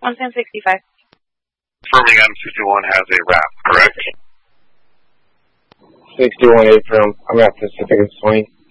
11065. Confirming M61 has a wrap, correct? 61 April. I'm at Pacific 20.